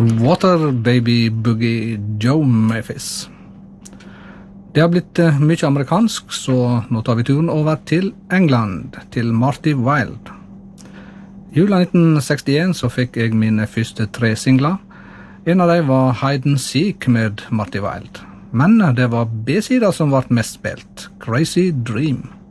Water Baby Boogie Joe Memphis. Det har blitt mye amerikansk, så nå tar vi turen over til England, til Marty Wilde. Jula 1961 så fikk jeg mine første 3 singler. En av dem var Hide and Seek med Marty Wilde. Men det var B-sida som var mest spilt, Crazy Dream.